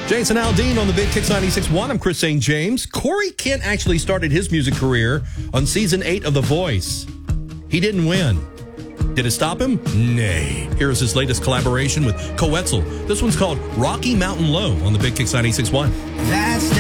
Jason Aldean on the Big Kicks 96.1. I'm Chris St. James. Corey Kent actually started his music career on season 8 of The Voice. He didn't win. Did it stop him? Nay. Here is his latest collaboration with Coetzel. This one's called Rocky Mountain Low on the Big Kicks 96.1.